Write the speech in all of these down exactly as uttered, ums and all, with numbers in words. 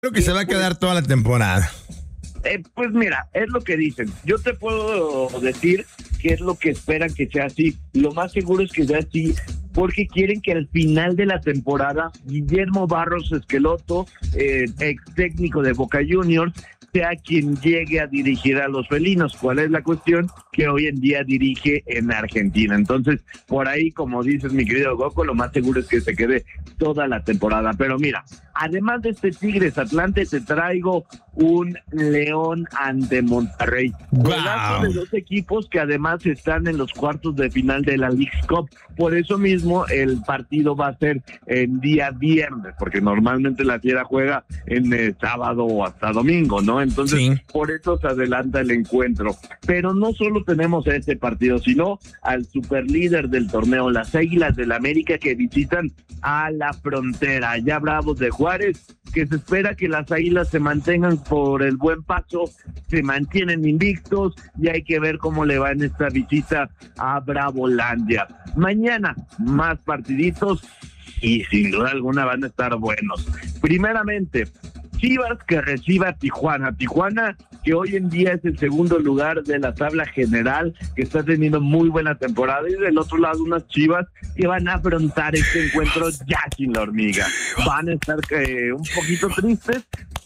Creo que se va a quedar toda la temporada. Eh, pues mira, es lo que dicen. Yo te puedo decir que es lo que esperan que sea así. Lo más seguro es que sea así, porque quieren que al final de la temporada Guillermo Barros Esqueloto, eh, ex técnico de Boca Juniors, sea quien llegue a dirigir a los felinos. ¿Cuál es la cuestión? Que hoy en día dirige en Argentina. Entonces, por ahí, como dices, mi querido Goku, lo más seguro es que se quede toda la temporada. Pero mira, además de este Tigres Atlante, te traigo un León ante Monterrey. Wow. De dos equipos que además están en los cuartos de final de la Leagues Cup. Por eso mismo el partido va a ser en día viernes, porque normalmente la Fiera juega en eh, sábado o hasta domingo, ¿no? Entonces, sí, por eso se adelanta el encuentro. Pero no solo tenemos este partido, sino al superlíder del torneo, las Águilas del América, que visitan a la Frontera, allá Bravos de Juárez, que se espera que las Águilas se mantengan por el buen paso, se mantienen invictos, y hay que ver cómo le va en esta visita a Bravolandia. Mañana, más partiditos, y sin duda alguna van a estar buenos. Primeramente, Chivas, que reciba a Tijuana. Tijuana, que hoy en día es el segundo lugar de la tabla general, que está teniendo muy buena temporada, y del otro lado unas Chivas que van a afrontar este encuentro ya sin la hormiga. Van a estar eh, un poquito tristes,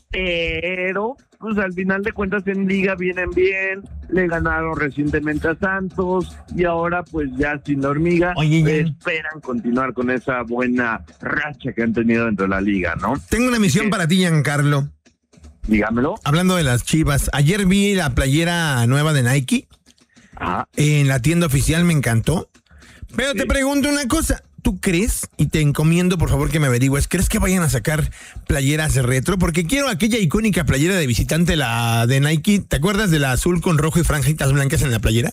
pero pues al final de cuentas en Liga vienen bien, le ganaron recientemente a Santos, y ahora pues ya sin la hormiga. Oye, ya esperan continuar con esa buena racha que han tenido dentro de la Liga, ¿no? Tengo una misión para ti, Giancarlo. Dígamelo. Hablando de las Chivas, ayer vi la playera nueva de Nike. Ajá. En la tienda oficial, me encantó. Pero sí, te pregunto una cosa. ¿Tú crees, y te encomiendo por favor que me averigües, crees que vayan a sacar playeras de retro? Porque quiero aquella icónica playera de visitante, la de Nike. ¿Te acuerdas de la azul con rojo y franjitas blancas en la playera?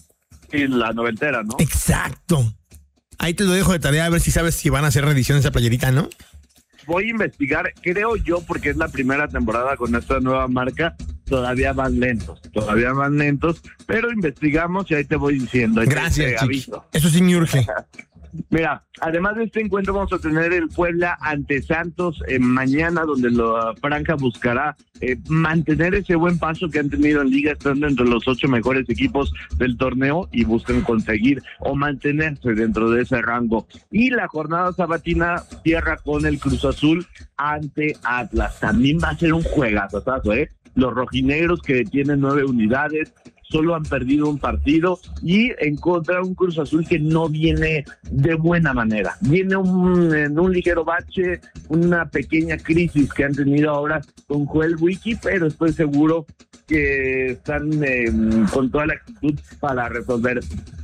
Sí, la noventera, ¿no? Exacto. Ahí te lo dejo de tarea, a ver si sabes si van a hacer reedición de esa playerita, ¿no? Voy a investigar, creo yo, porque es la primera temporada con esta nueva marca, todavía van lentos, todavía van lentos, pero investigamos y ahí te voy diciendo. Gracias, aviso. Eso sí me urge. Mira, además de este encuentro vamos a tener el Puebla ante Santos eh, mañana, donde la franja buscará eh, mantener ese buen paso que han tenido en Liga, estando entre los ocho mejores equipos del torneo, y buscan conseguir o mantenerse dentro de ese rango. Y la jornada sabatina cierra con el Cruz Azul ante Atlas. También va a ser un juegazo, ¿eh? Los rojinegros, que tienen nueve unidades, solo han perdido un partido, y en contra un Cruz Azul que no viene de buena manera. Viene un, en un ligero bache, una pequeña crisis que han tenido ahora con Joel Wiki, pero estoy seguro que están eh, con toda la actitud para resolver.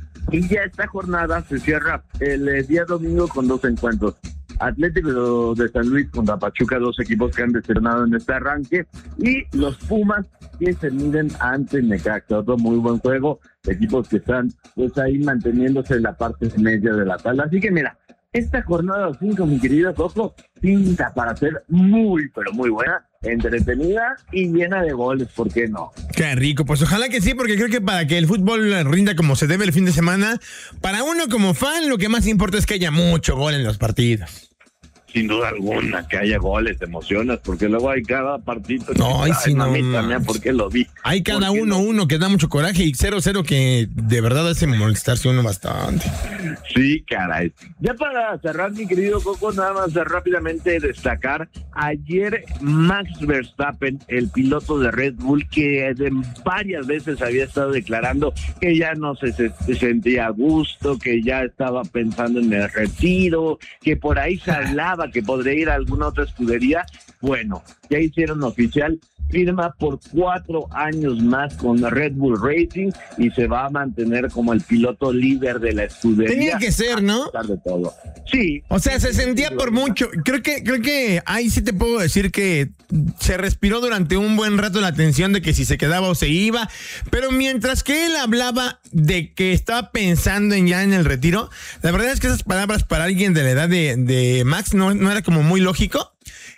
Y ya esta jornada se cierra el eh, día domingo con dos encuentros. Atlético de San Luis contra Pachuca, dos equipos que han destronado en este arranque, y los Pumas, que se miden ante Necaxa, otro muy buen juego, equipos que están pues ahí manteniéndose en la parte media de la tabla. Así que mira, esta jornada cinco, mi querido Coco, pinta para ser muy, pero muy buena, entretenida y llena de goles, ¿por qué no? Qué rico, pues ojalá que sí, porque creo que para que el fútbol rinda como se debe el fin de semana, para uno como fan, lo que más importa es que haya mucho gol en los partidos. Sin duda alguna, que haya goles, te emocionas, porque luego hay cada partido. No, y si no, también, porque lo vi. Hay cada uno, no? uno que da mucho coraje, y cero cero que de verdad hace molestarse uno bastante. Sí, caray. Ya para cerrar, mi querido Coco, nada más de rápidamente destacar, ayer Max Verstappen, el piloto de Red Bull, que de varias veces había estado declarando que ya no se, se, se sentía a gusto, que ya estaba pensando en el retiro, que por ahí se hablaba que podría ir a alguna otra escudería. Bueno, ya hicieron oficial, firma por cuatro años más con Red Bull Racing, y se va a mantener como el piloto líder de la escudería. Tenía que ser, ¿no? A pesar de todo. Sí. O sea, se sentía por mucho. Creo que, creo que ahí sí te puedo decir que se respiró durante un buen rato la tensión de que si se quedaba o se iba, pero mientras que él hablaba de que estaba pensando en ya en el retiro, la verdad es que esas palabras para alguien de la edad de, de Max no, no era como muy lógico.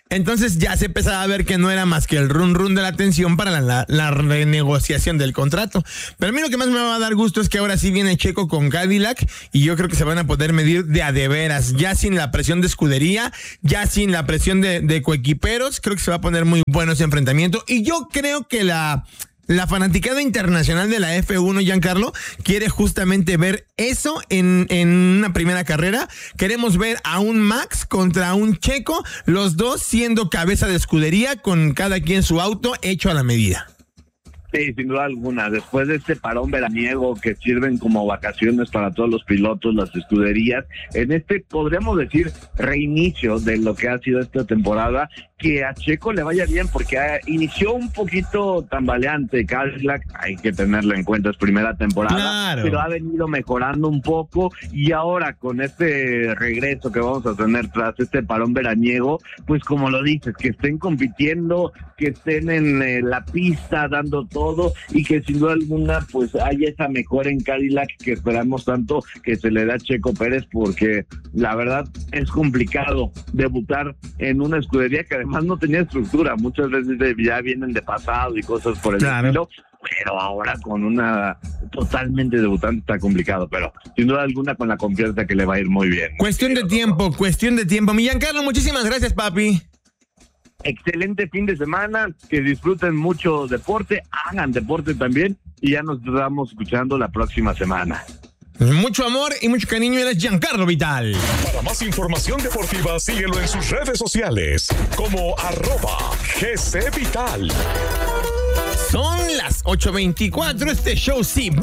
Entonces ya se empezaba a ver que no era más que el run run de la atención para la, la, la renegociación del contrato. Pero a mí lo que más me va a dar gusto es que ahora sí viene Checo con Cadillac y yo creo que se van a poder medir de a de veras, ya sin la presión de escudería, ya sin la presión de, de coequiperos. Creo que se va a poner muy bueno ese enfrentamiento y yo creo que la... La fanaticada internacional de la F uno, Giancarlo, quiere justamente ver eso en, en una primera carrera. Queremos ver a un Max contra un Checo, los dos siendo cabeza de escudería con cada quien su auto hecho a la medida. Sí, sin duda alguna. Después de este parón veraniego que sirven como vacaciones para todos los pilotos, las escuderías, en este podríamos decir reinicio de lo que ha sido esta temporada, que a Checo le vaya bien porque ha, inició un poquito tambaleante Cadillac, hay que tenerlo en cuenta, es primera temporada, claro, pero ha venido mejorando un poco y ahora con este regreso que vamos a tener tras este parón veraniego, pues como lo dices, que estén compitiendo, que estén en eh, la pista dando todo y que sin duda alguna pues haya esa mejora en Cadillac que esperamos tanto que se le da a Checo Pérez, porque la verdad es complicado debutar en una escudería que además no tenía estructura, muchas veces ya vienen de pasado y cosas por el claro. estilo, pero ahora con una totalmente debutante está complicado, pero sin duda alguna con la confianza que le va a ir muy bien. Cuestión de tiempo, cuestión de tiempo. Mi Giancarlo, muchísimas gracias, papi. Excelente fin de semana, que disfruten mucho deporte, hagan deporte también y ya nos estamos escuchando la próxima semana. Mucho amor y mucho cariño, eres Giancarlo Vital. Para más información deportiva, síguelo en sus redes sociales como arroba G C Vital. Son las ocho veinticuatro, este show sí